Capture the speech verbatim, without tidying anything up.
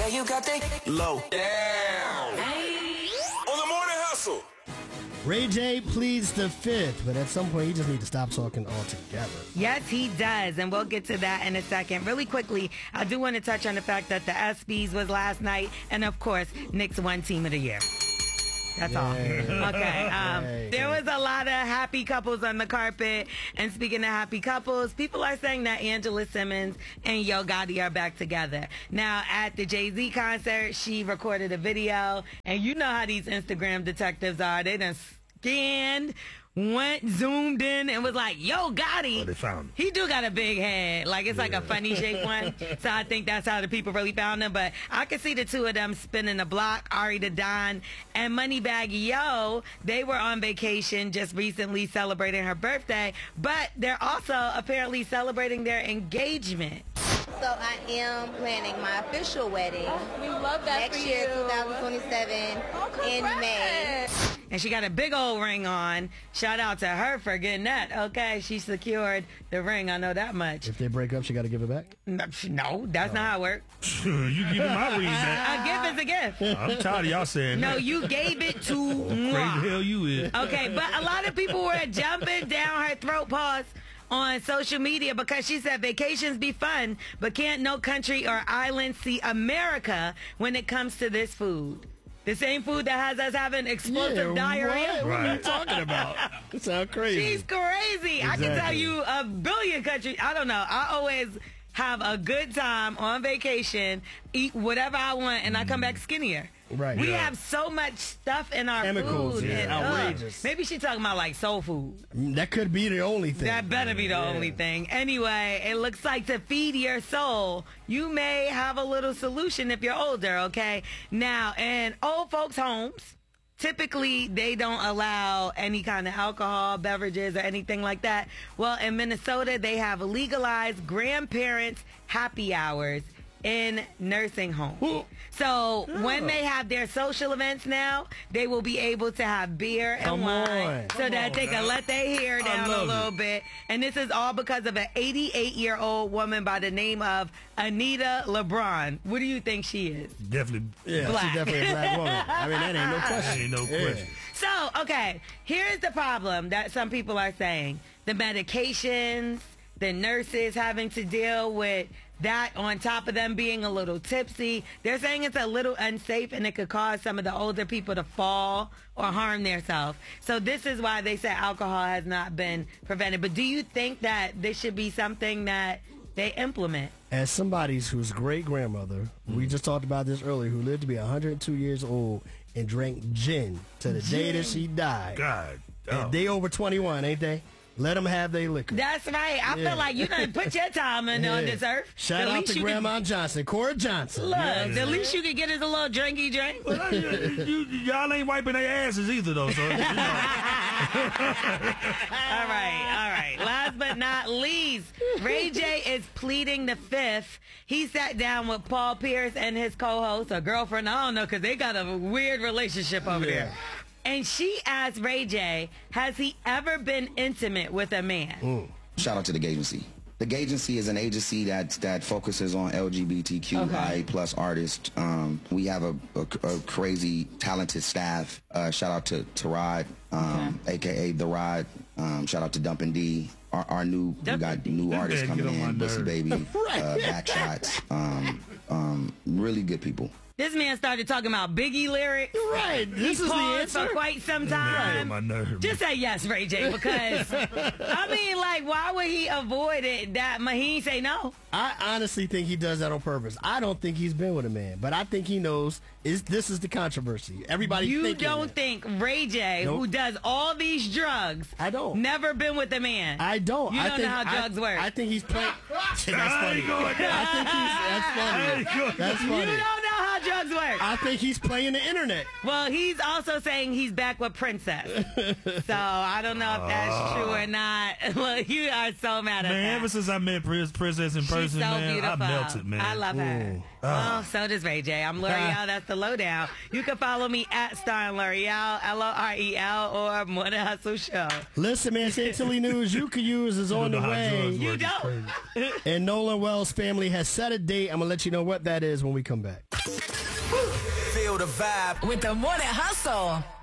Yeah, you got that low. Down. On the morning hustle. Ray J pleads the fifth, but at some point he just needs to stop talking altogether. Yes, he does, and we'll get to that in a second. Really quickly, I do want to touch on the fact that the ESPYs was last night, and of course, Knicks won Team of the Year. That's all. Okay. Um, there was a lot of happy couples on the carpet. And speaking of happy couples, people are saying that Angela Simmons and Yo Gotti are back together. Now, at the Jay-Z concert, she recorded a video. And you know how these Instagram detectives are. They done scanned, went, zoomed in, and was like, Yo Gotti. Oh, they found him. He do got a big head. Like, it's yeah. like a funny shaped one. So I think that's how the people really found him. But I could see the two of them spinning the block. Ari the Don and Moneybagg Yo, they were on vacation just recently celebrating her birthday. But they're also apparently celebrating their engagement. So I am planning my official wedding. Oh, we love that next for year, you. twenty twenty-seven, oh, in May. And she got a big old ring on. Shout out to her for getting that. Okay, she secured the ring. I know that much. If they break up, she got to give it back? No, that's oh. not how it works. You giving my ring back. A gift is a gift. I'm tired of y'all saying no, that. No, you gave it to oh, moi. Crazy hell you is. Okay, but a lot of people were jumping down her throat pause on social media because she said vacations be fun, but can't no country or island see America when it comes to this food. The same food that has us having explosive yeah, diarrhea. What? What are you talking about? It sounds crazy. She's crazy. Exactly. I can tell you a billion countries. I don't know. I always have a good time on vacation, eat whatever I want, and I come back skinnier. Right. We yeah. have so much stuff in our Chemicals, food. yeah. And, outrageous. Uh, maybe she's talking about like soul food. That could be the only thing. That better be the yeah. only thing. Anyway, it looks like to feed your soul, you may have a little solution if you're older, okay? Now, in old folks' homes, typically they don't allow any kind of alcohol, beverages, or anything like that. Well, in Minnesota, they have legalized grandparents' happy hours in nursing homes. Ooh. So oh. when they have their social events now, they will be able to have beer and Come wine on. so Come that on, they man. can let their hair down a little it. bit. And this is all because of an eighty-eight-year-old woman by the name of Anita LeBron. What do you think she is? Definitely. Yeah, black. she's definitely a black woman. I mean, that ain't no question. Ain't no yeah. question. So, okay, here's the problem that some people are saying. The medications, the nurses having to deal with that on top of them being a little tipsy. They're saying it's a little unsafe and it could cause some of the older people to fall or harm themselves. So this is why they say alcohol has not been prevented. But do you think that this should be something that they implement? As somebody's whose great-grandmother, mm. we just talked about this earlier, who lived to be one hundred two years old and drank gin to the gin. day that she died. God. Oh. And they over twenty-one, ain't they? Let them have their liquor. That's right. I yeah. feel like you done put your time in yeah. on this earth. Shout the out to Grandma can, Johnson, Cora Johnson. Look, yeah. the least you can get is a little drinky drink. Well, you, you, y'all ain't wiping their asses either, though. So, you know. all right, all right. Last but not least, Ray J is pleading the fifth. He sat down with Paul Pierce and his co-host, or girlfriend, I don't know, because they got a weird relationship over yeah. there. And she asked Ray J, has he ever been intimate with a man? Mm. Shout out to the Gagency. The Gagency is an agency that that focuses on L G B T Q I A plus artists. Um, we have a, a, a crazy, talented staff. Uh, shout out to, to Rod, um, okay. a k a. The Rod. Um, shout out to Dumpin' D. Our, our new, Dumpin' we got D. new artists coming in. Bussy Baby, right. uh, Backshots. Um, um, really good people. This man started talking about Biggie lyrics. Right. This he is the paused answer. for quite some time. My nerve, Just say yes, Ray J, because, I mean, like, why would he avoid it that much? He ain't say no. I honestly think he does that on purpose. I don't think he's been with a man, but I think he knows is this is the controversy. Everybody You don't that. think Ray J, nope. who does all these drugs, I don't. never been with a man? I don't. You I don't think, know how drugs I, work. I think he's playing. That's funny. I think he's, that's funny. That's funny. You don't know how drugs work. I think he's playing the internet. Well, he's also saying he's back with Princess. So I don't know if that's true or not. Well, you are so mad at man, that. ever since I met Princess in person, She's so man, beautiful. I melted, man. I love her. Ooh. Oh, so does Ray J. I'm L'Oreal. That's the lowdown. You can follow me at Star and L'Oreal, L O R E L, or Morning Hustle Show. Listen, man, Chantilly News you can use is on the way. You don't. And Nolan Wells' family has set a date. I'm going to let you know what that is when we come back. Feel the vibe with the Morning Hustle.